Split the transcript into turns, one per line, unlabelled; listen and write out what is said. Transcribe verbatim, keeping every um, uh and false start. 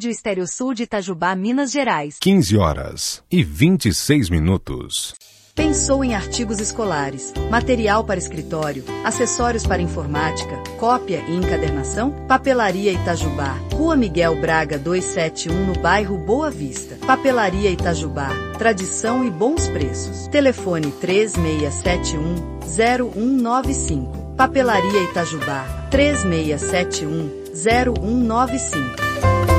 Rádio Estéreo Sul de Itajubá, Minas Gerais.
quinze horas e vinte e seis minutos.
Pensou em artigos escolares, material para escritório, acessórios para informática, cópia e encadernação? Papelaria Itajubá, Rua Miguel Braga duzentos e setenta e um, no bairro Boa Vista. Papelaria Itajubá, tradição e bons preços. Telefone três seis sete um, zero um nove cinco. Papelaria Itajubá, três seis sete um, zero um nove cinco.